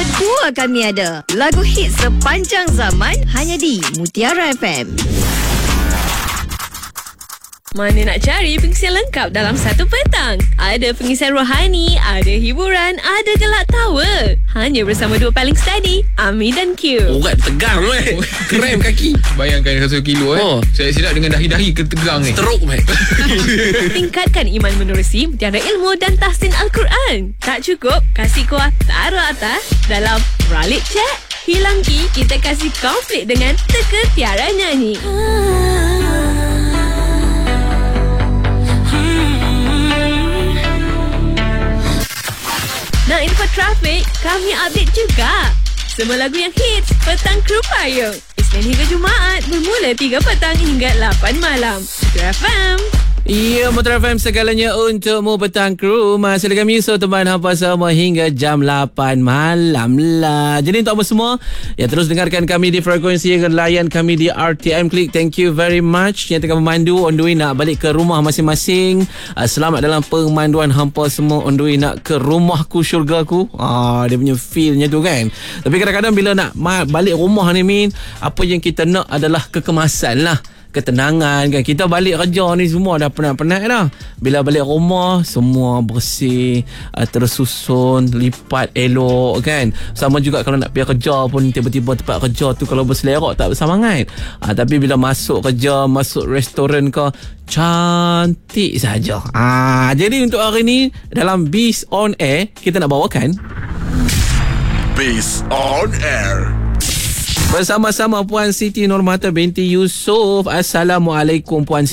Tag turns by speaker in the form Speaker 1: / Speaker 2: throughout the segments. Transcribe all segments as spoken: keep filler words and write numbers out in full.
Speaker 1: Dua-dua kami ada. Lagu hit sepanjang zaman hanya di Mutiara F M.
Speaker 2: Mana nak cari pengisian lengkap dalam satu petang? Ada pengisian rohani, ada hiburan, ada gelak tawa. Hanya bersama dua paling steady, Ami dan Q.
Speaker 3: Urat tegang weh. Krem kaki.
Speaker 4: Bayangkan satu kilo eh.
Speaker 3: Oh.
Speaker 4: Saya silap dengan dahi-dahi ketegang ni.
Speaker 3: Teruk weh.
Speaker 2: Tingkatkan iman menerusi mutiara ilmu dan tahsin Al-Quran. Tak cukup? Kasih kuah taruh atas dalam Ralik Chat. Hilang ki, kita kasih konflik dengan teka tiara nyanyi. Nak info trafik, kami update juga. Semua lagu yang hits, Petang Kru Payung. Isnin hingga Jumaat, bermula tiga petang hingga lapan malam. Mutiara F M.
Speaker 5: Ya, Mutiara F M segalanya untukmu Petang Kru. Masih dengan Yusof teman hampa semua hingga jam lapan malam lah. Jadi untuk apa semua yang terus dengarkan kami di frekuensi yang layan kami di R T M Click, thank you very much. Yang tengah memandu on the way nak balik ke rumah masing-masing, uh, selamat dalam pemanduan hampa semua on the way nak ke rumahku, syurgaku. Ah, dia punya feelnya tu kan. Tapi kadang-kadang bila nak balik rumah ni Min, apa yang kita nak adalah kekemasan lah, ketenangan kan. Kita balik kerja ni semua dah penat-penat dah. Bila balik rumah semua bersih, uh, tersusun, lipat elok kan. Sama juga kalau nak pergi kerja pun, tiba-tiba tempat kerja tu kalau berselerak tak bersemangat. Uh, tapi bila masuk kerja, masuk restoran ke, cantik saja. Ah, jadi untuk hari ni dalam Biz On Air kita nak bawakan
Speaker 3: Biz On Air
Speaker 5: bersama-sama Puan Siti Nurmata binti Yusof. Assalamualaikum Puan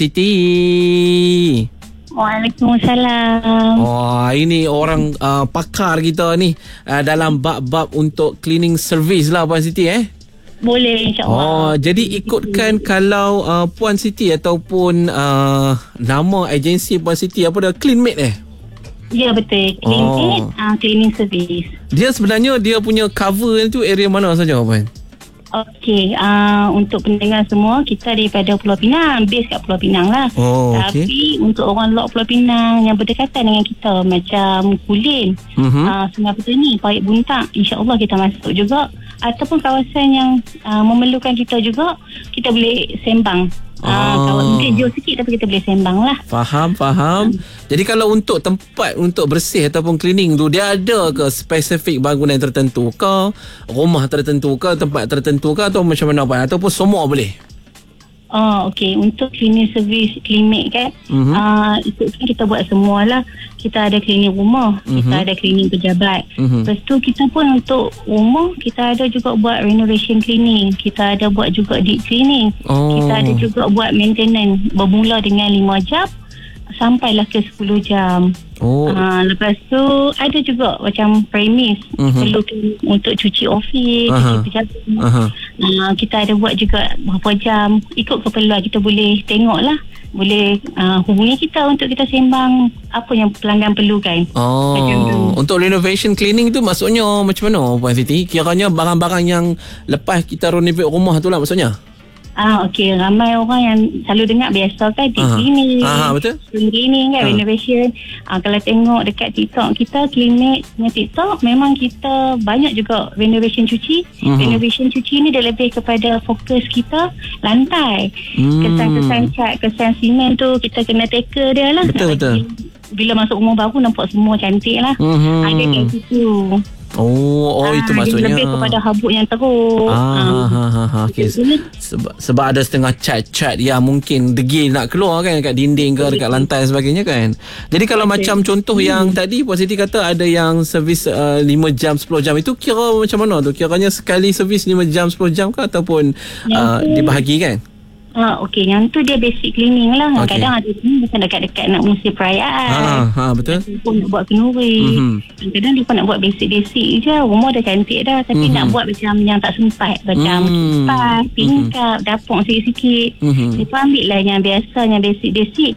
Speaker 5: Siti.
Speaker 6: Waalaikumsalam.
Speaker 5: Oh, ini orang uh, pakar kita ni uh, dalam bab-bab untuk cleaning service lah Puan Siti eh.
Speaker 6: Boleh, insyaAllah.
Speaker 5: Oh, jadi ikutkan kalau uh, Puan Siti ataupun uh, nama agensi Puan Siti apa dah, Cleanmate eh?
Speaker 6: Ya, betul. Cleanmate, oh. uh, cleaning service.
Speaker 5: Dia sebenarnya dia punya cover tu area mana saja Puan?
Speaker 6: Okey, uh, untuk pendengar semua, kita daripada Pulau Pinang, base kat Pulau Pinang lah.
Speaker 5: Oh,
Speaker 6: Tapi
Speaker 5: okay.
Speaker 6: untuk orang luar Pulau Pinang yang berdekatan dengan kita, macam Kulin,
Speaker 5: mm-hmm.
Speaker 6: uh, Sungai Petani, Parit Buntang, insyaAllah kita masuk juga. Ataupun kawasan yang uh, memerlukan kita juga, kita boleh sembang. Ah, uh, kawan mungkin jauh sikit tapi kita boleh sembang lah.
Speaker 5: Faham, faham. Hmm. Jadi kalau untuk tempat untuk bersih ataupun cleaning tu, dia ada ke spesifik bangunan tertentu ke, rumah tertentu ke, tempat tertentu ke, atau macam mana Puan? Ataupun semua boleh?
Speaker 6: Oh, okey. Untuk cleaning service Cleanmate kan, mm-hmm. uh, itu kita buat semualah. Kita ada cleaning rumah, mm-hmm. kita ada cleaning pejabat. Mm-hmm. Lepas tu kita pun untuk rumah, kita ada juga buat renovation cleaning. Kita ada buat juga deep cleaning. Oh. Kita ada juga buat maintenance bermula dengan lima jam sampailah ke sepuluh jam. Oh. Uh, lepas tu ada juga macam premis, uh-huh. perlu untuk cuci office, uh-huh. cuci pejabat. Uh-huh. Uh, kita ada buat juga berapa jam, ikut keperluan kita boleh tengok lah. Boleh uh, hubungi kita untuk kita sembang apa yang pelanggan perlukan.
Speaker 5: Oh, untuk renovation cleaning tu maksudnya macam mana Puan Siti? Kiranya barang-barang yang lepas kita renovate rumah tu lah maksudnya?
Speaker 6: Ah, okey, ramai orang yang selalu dengar biasa kan deep cleaning.
Speaker 5: Ah, betul.
Speaker 6: Cleaning kan, Aha. renovation. Ah, kalau tengok dekat TikTok kita, Cleanmate punya TikTok, memang kita banyak juga renovation cuci. Uh-huh. Renovation cuci ni dia lebih kepada fokus kita lantai. Hmm. Kesan-kesan cat, kesan simen tu kita kena teka dia lah.
Speaker 5: Betul, betul.
Speaker 6: Bila masuk rumah baru nampak semua cantik lah. Uh-huh. Ada kat situ.
Speaker 5: Oh, oh ah, itu maksudnya
Speaker 6: lebih kepada habuk yang teruk.
Speaker 5: Ah, ah. Ha, ha, ha. Okay. Sebab, sebab ada setengah cat-cat yang mungkin degil nak keluar kan dekat dinding ke dekat lantai sebagainya kan. Jadi kalau okay. macam contoh hmm. yang tadi Puan Siti kata ada yang servis uh, lima jam sepuluh jam, itu kira macam mana tu? Kiranya sekali servis lima jam sepuluh jam ke ataupun uh, dibahagikan?
Speaker 6: Ah, okey, yang tu dia basic cleaning lah. Okay. Kadang ada ni macam dekat-dekat nak musim perayaan.
Speaker 5: Ha, ha, betul.
Speaker 6: Pun nak buat kenuri. Mm-hmm. Kadang dia pun nak buat basic-basic je. Rumah dah cantik dah. Tapi mm-hmm. nak buat macam yang tak sempat. Macam mm-hmm. kipas, tingkap, mm-hmm. dapur sikit-sikit. Mm-hmm. Dia pun ambil lah yang biasa, yang basic-basic.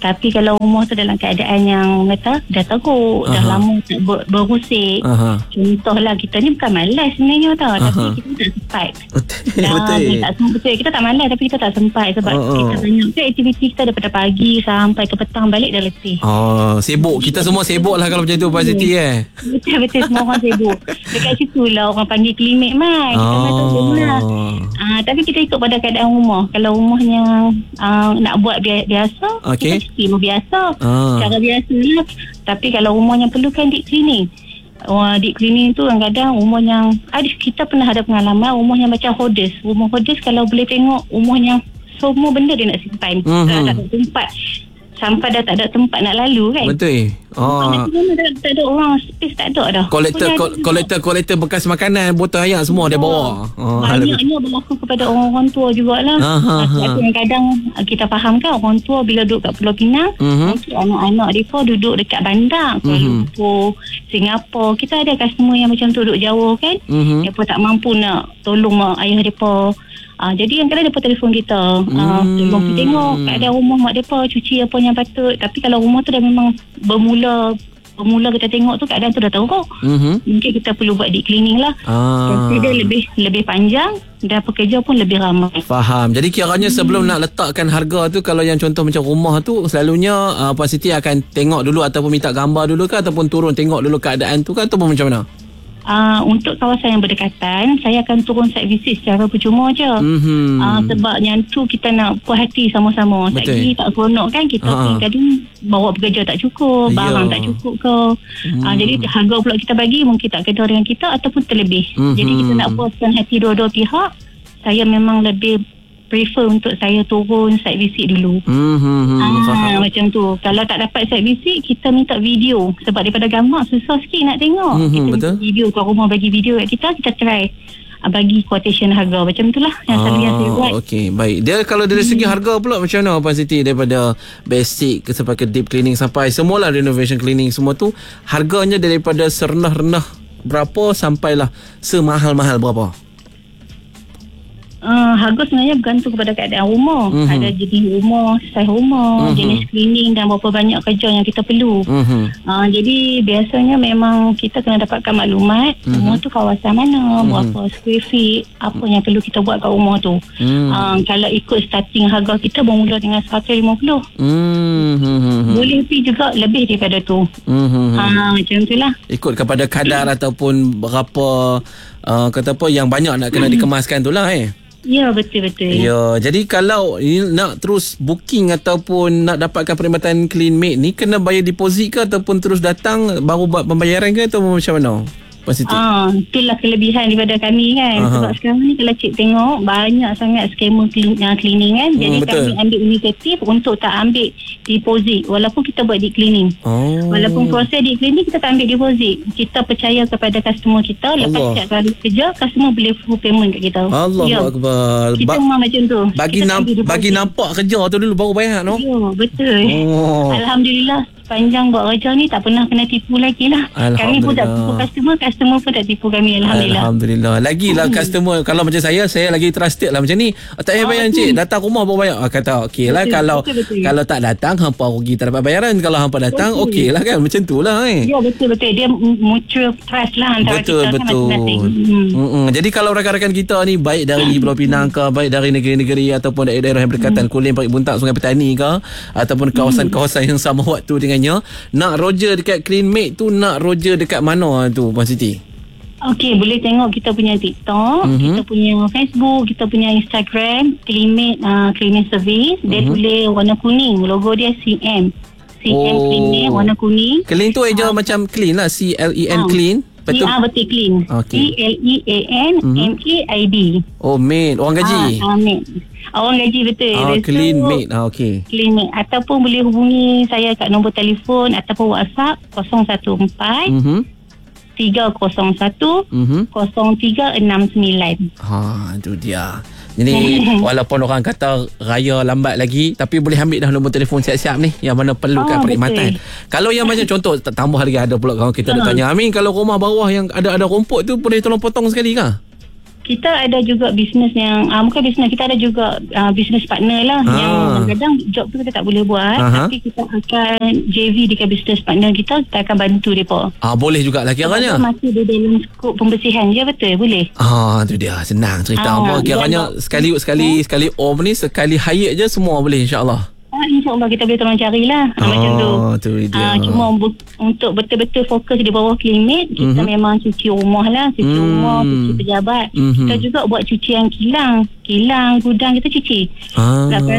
Speaker 6: Tapi kalau rumah tu dalam keadaan yang kata dah teruk, dah lama tak ber, berusik.
Speaker 5: Aha.
Speaker 6: Contohlah kita ni bukan malas sebenarnya tau,
Speaker 5: Aha.
Speaker 6: tapi kita tak sempat.
Speaker 5: Betul.
Speaker 6: Dah,
Speaker 5: Betul.
Speaker 6: kita tak sempat, betul. Kita tak malas tapi kita tak sempat sebab
Speaker 5: Oh, oh.
Speaker 6: kita banyak ke aktiviti kita daripada pagi sampai ke petang balik dah letih.
Speaker 5: Oh, sibuk. Kita semua sibuk lah kalau macam tu Puan Siti eh.
Speaker 6: Betul-betul semua orang sibuk. Dekat situ lah orang panggil klinik mai. Kita
Speaker 5: Oh.
Speaker 6: mai tolong lah. Ah, tapi kita ikut pada keadaan rumah. Kalau rumahnya ah, nak buat bi- biasa,
Speaker 5: Okey.
Speaker 6: kita cuti biasa.
Speaker 5: Ah.
Speaker 6: Cara biasa lah. Tapi kalau rumahnya perlukan deep cleaning. Uh, deep cleaning tu kadang-kadang rumah yang ada, kita pernah ada pengalaman rumah yang macam hodes. Rumah hodes kalau boleh tengok rumah yang semua benda dia nak simpan.
Speaker 5: Mhm.
Speaker 6: Tak ada tempat. Sampai dah tak ada tempat nak lalu kan.
Speaker 5: Betul. Oh.
Speaker 6: Nanti mana dah, tak ada orang, space tak ada dah.
Speaker 5: Kolektor
Speaker 6: Punya
Speaker 5: ko-
Speaker 6: ada-
Speaker 5: kolektor kolektor bekas makanan, botol air semua dia bawa. Oh,
Speaker 6: Banyaknya berlaku kepada orang-orang tua jugalah.
Speaker 5: Ah, ah, ah.
Speaker 6: Kadang-kadang kita faham kan orang tua bila duduk kat Pulau Pinang,
Speaker 5: Mhm.
Speaker 6: mungkin anak-anak mereka duduk dekat bandar, Kuala
Speaker 5: Mhm.
Speaker 6: Lumpur, Singapura. Kita ada customer yang macam tu duduk jauh kan.
Speaker 5: Mhm.
Speaker 6: Mereka tak mampu nak tolong mak ayah mereka. Ah, jadi yang kadang mereka telefon kita, ah,
Speaker 5: Hmm.
Speaker 6: tolong kita tengok keadaan rumah mak mereka, cuci apa yang patut. Tapi kalau rumah tu dah memang bermula bermula kita tengok tu keadaan tu dah teruk,
Speaker 5: Mhm.
Speaker 6: mungkin kita perlu buat deep cleaning lah.
Speaker 5: Ah.
Speaker 6: Proses dia lebih lebih panjang dan pekerja pun lebih ramai.
Speaker 5: Faham. Jadi kiranya sebelum nak letakkan harga tu, kalau yang contoh macam rumah tu, selalunya uh, Puan Siti akan tengok dulu ataupun minta gambar dulu ke, ataupun turun tengok dulu keadaan tu ke, ataupun macam mana?
Speaker 6: Uh, untuk kawasan yang berdekatan, saya akan turun site visit secara percuma je.
Speaker 5: Mhm.
Speaker 6: Uh, sebab yang tu kita nak puas hati sama-sama.
Speaker 5: Betul.
Speaker 6: Lagi tak seronok kan kita
Speaker 5: Ha.
Speaker 6: kadang bawa pekerja tak cukup,
Speaker 5: Ya.
Speaker 6: barang tak cukup ke. Hmm. Uh, jadi harga pula kita bagi mungkin tak kena dengan kita ataupun terlebih.
Speaker 5: Mhm.
Speaker 6: Jadi kita nak puaskan hati dua-dua pihak. Saya memang lebih prefer untuk saya turun site visit dulu.
Speaker 5: Mhm.
Speaker 6: Ah,
Speaker 5: Faham.
Speaker 6: macam tu. Kalau tak dapat site visit, kita minta video. Sebab daripada gambar susah sikit nak tengok.
Speaker 5: Mhm,
Speaker 6: kita
Speaker 5: betul.
Speaker 6: minta video, tuan rumah bagi video kat kita, kita try ah, bagi quotation harga. Macam tu lah yang selalu yang saya buat.
Speaker 5: Ah, okey, baik. Dia kalau dari segi harga pula macam mana Puan Siti, daripada basic ke sampai ke deep cleaning sampai semualah renovation cleaning semua tu, harganya daripada serendah-rendah berapa sampailah semahal-mahal berapa?
Speaker 6: Uh, harga sebenarnya bergantung kepada keadaan rumah.
Speaker 5: Mhm.
Speaker 6: Ada jenis rumah, saiz rumah,
Speaker 5: Mhm.
Speaker 6: jenis cleaning dan berapa banyak kerja yang kita perlu.
Speaker 5: Mhm.
Speaker 6: Uh, jadi biasanya memang kita kena dapatkan maklumat
Speaker 5: Mhm.
Speaker 6: rumah tu kawasan mana,
Speaker 5: Mhm.
Speaker 6: berapa square feet, apa yang perlu kita buat kat rumah tu.
Speaker 5: Mhm.
Speaker 6: Uh, kalau ikut starting harga kita bermula dengan seratus lima puluh.
Speaker 5: Mhm.
Speaker 6: Boleh pergi juga lebih daripada tu.
Speaker 5: Mhm.
Speaker 6: Uh, macam tu lah.
Speaker 5: Ikut kepada kadar ataupun berapa uh, kata apa yang banyak nak kena dikemaskan tu lah eh.
Speaker 6: Ya, betul-betul.
Speaker 5: Ya, jadi kalau ini nak terus booking ataupun nak dapatkan perkhidmatan clean mate ni, kena bayar deposit ke ataupun terus datang baru buat pembayaran ke, atau macam mana Puan Siti?
Speaker 6: Ah, itulah kelebihan daripada kami kan.
Speaker 5: Aha.
Speaker 6: Sebab sekarang ni kalau cik tengok banyak sangat skema clean, uh, cleaning kan. Jadi
Speaker 5: Hmm, betul.
Speaker 6: kami ambil inisiatif untuk tak ambil deposit walaupun kita buat deep cleaning.
Speaker 5: Oh.
Speaker 6: Walaupun proses deep cleaning kita tak ambil deposit. Kita percaya kepada customer kita. Lepas
Speaker 5: Allah.
Speaker 6: setiap kali kerja, customer boleh full payment kat kita.
Speaker 5: Allahu
Speaker 6: Ya.
Speaker 5: akbar.
Speaker 6: Kita
Speaker 5: Ba-
Speaker 6: memang macam tu.
Speaker 5: bagi
Speaker 6: Kita tak
Speaker 5: nam-
Speaker 6: ambil deposit.
Speaker 5: bagi nampak kerja tu dulu baru bayar no.
Speaker 6: Ya, betul.
Speaker 5: Oh.
Speaker 6: Alhamdulillah sepanjang buat kerja ni tak pernah kena tipu lagi lah. Kami pun tak tipu
Speaker 5: Alhamdulillah.
Speaker 6: customer, customer pun tak tipu kami. Alhamdulillah.
Speaker 5: Alhamdulillah. Lagilah customer, kalau macam saya, saya lagi trusted lah macam ni. Oh, tak payah bayar encik, datang rumah baru bayar. Ah, kata okey lah.
Speaker 6: Betul,
Speaker 5: Kalau
Speaker 6: betul, betul.
Speaker 5: kalau tak datang, hampa rugi tak dapat bayaran. Kalau hampa datang,
Speaker 6: Betul.
Speaker 5: okey lah kan. Macam tu lah eh.
Speaker 6: Ya, betul-betul. Dia mutual trust lah antara
Speaker 5: Betul,
Speaker 6: kita
Speaker 5: betul.
Speaker 6: kan masing-masing. Hmm.
Speaker 5: Mm-mm. Jadi kalau rakan-rakan kita ni, baik dari Pulau Pinang ke, baik dari negeri-negeri ataupun daerah-daerah yang berdekatan, Kulim, Parit Buntak, Sungai Petani ke, ataupun kawasan-kawasan yang sama waktu dengannya, nak roger dekat Clean Mate tu, nak roger dekat mana tu Puan Siti?
Speaker 6: Okey, boleh tengok kita punya TikTok,
Speaker 5: Mhm.
Speaker 6: kita punya Facebook, kita punya Instagram, Cleanmate uh, Cleaning Service. Dia
Speaker 5: Mhm.
Speaker 6: tulis warna kuning. Logo dia C M. C M
Speaker 5: Oh.
Speaker 6: Cleanmate warna kuning.
Speaker 5: Clean tu eja macam clean lah, C L E N
Speaker 6: Ah.
Speaker 5: clean.
Speaker 6: Betul.
Speaker 5: Betul.
Speaker 6: Ah, betul clean.
Speaker 5: Okey.
Speaker 6: C L E A N M A I D.
Speaker 5: Oh, mate, orang gaji.
Speaker 6: Ah, ah, mate. Orang gaji betul.
Speaker 5: Ah,
Speaker 6: Lepas tu,
Speaker 5: clean mate. Ah, okey.
Speaker 6: Klinik ataupun boleh hubungi saya kat nombor telefon ataupun WhatsApp kosong satu empat
Speaker 5: Mhm.
Speaker 6: tiga kosong satu
Speaker 5: Mhm.
Speaker 6: kosong tiga enam sembilan.
Speaker 5: Ha, itu dia. Jadi walaupun orang kata raya lambat lagi, tapi boleh ambil dah nombor telefon siap-siap ni yang mana perlukan
Speaker 6: Ah,
Speaker 5: perkhidmatan. Kalau yang macam contoh tak tambah lagi, ada pula kawan kita nak
Speaker 6: Ah.
Speaker 5: tanya, Amin, kalau rumah bawah yang ada ada rumput tu boleh tolong potong sekali ke?
Speaker 6: kita ada juga bisnes yang uh, bukan bisnes, kita ada juga uh, bisnes partner lah
Speaker 5: Ah.
Speaker 6: yang kadang-kadang job tu kita tak boleh buat,
Speaker 5: Aha.
Speaker 6: tapi kita akan J V dekat bisnes partner kita, kita akan bantu mereka.
Speaker 5: Ah, boleh jugalah kiranya.
Speaker 6: Masih di dalam skop pembersihan je, betul, boleh.
Speaker 5: Ah, tu dia. Senang cerita
Speaker 6: Ah,
Speaker 5: apa. Kiranya
Speaker 6: dan-
Speaker 5: sekali sekali sekali om ni sekali hire je semua boleh insya-Allah.
Speaker 6: Ah, InsyaAllah kita boleh tolong carilah ah, macam tu.
Speaker 5: Oh, tu dia.
Speaker 6: Ah, cuma bu- untuk betul-betul fokus di bawah klinik, kita
Speaker 5: Mhm.
Speaker 6: memang cuci rumah lah, cuci
Speaker 5: Hmm.
Speaker 6: rumah, cuci pejabat.
Speaker 5: Mhm.
Speaker 6: Kita juga buat cucian kilang, kilang, gudang kita cuci.
Speaker 5: Ah.
Speaker 6: Lepas